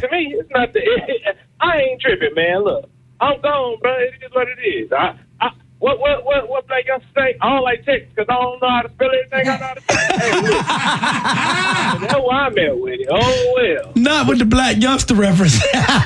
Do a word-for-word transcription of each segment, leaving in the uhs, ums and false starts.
to me, it's not the. It, I ain't tripping, man. Look, I'm gone, bro. It is what it is. I, I, what, what, what, what Black youngster say? I don't like Texas because I don't know how to spell anything. I know how to spell it. Hey, look, that's why I'm at with it. Oh well. Not with the Black youngster reference.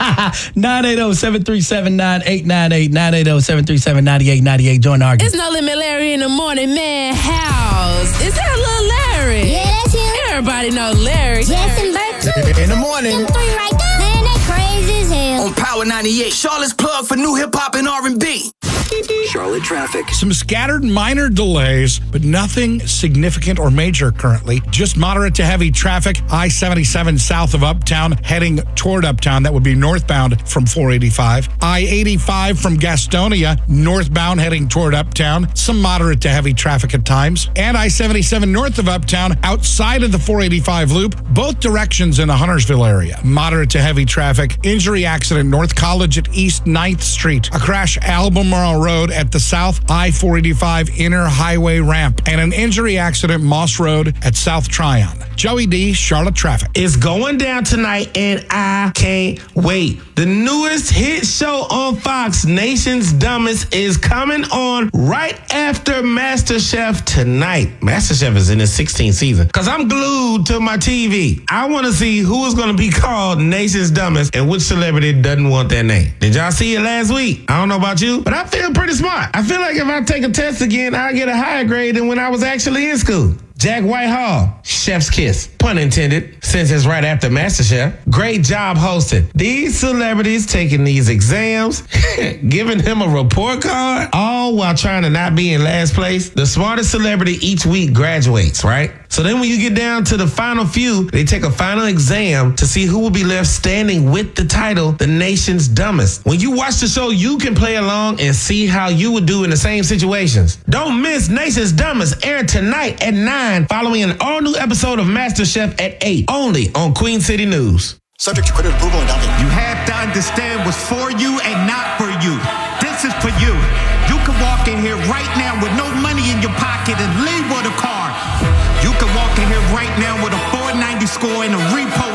nine eight zero, seven three seven, nine eight nine eight. nine eight zero, seven three seven, nine eight nine eight. Join the argument. It's No Limit Larry in the morning, man. House. Is that little Larry? Yeah, that's him. Everybody know Larry. Jason Burke. In the morning. Them three right there. Man, they crazy as hell. On Power ninety-eight, Charlotte's plug for new hip-hop and R and B. Charlotte traffic. Some scattered minor delays, but nothing significant or major currently. Just moderate to heavy traffic. I seventy-seven south of Uptown, heading toward Uptown. That would be northbound from four eighty-five. I eighty-five from Gastonia, northbound heading toward Uptown. Some moderate to heavy traffic at times. And I seventy-seven north of Uptown, outside of the four eighty-five loop, both directions in the Huntersville area. Moderate to heavy traffic. Injury accident, North College at East ninth Street. A crash, Albemarle Road at the South I four eighty-five inner highway ramp. And an injury accident, Moss Road at South Tryon. Joey D, Charlotte traffic. It's going down tonight, and I can't wait. The newest hit show on Fox, Nation's Dumbest, is coming on right after MasterChef tonight. MasterChef is in its sixteenth season. Because I'm glued to my T V. I want to see who is going to be called Nation's Dumbest and which celebrity doesn't want that name. Did y'all see it last week? I don't know about you, but I feel pretty smart. I feel like if I take a test again, I'll get a higher grade than when I was actually in school. Jack Whitehall, chef's kiss, pun intended, since it's right after MasterChef. Great job hosting. These celebrities taking these exams, giving him a report card, all while trying to not be in last place. The smartest celebrity each week graduates, right? So then when you get down to the final few, they take a final exam to see who will be left standing with the title, The Nation's Dumbest. When you watch the show, you can play along and see how you would do in the same situations. Don't miss Nation's Dumbest, airing tonight at nine, following an all-new episode of MasterChef at eight, only on Queen City News. Subject to credit approval and down payment. You have to understand what's for you and not for you. This is for you. You can walk in here right now with no money in your pocket and leave with a car. You can walk in here right now with a four ninety score and a repo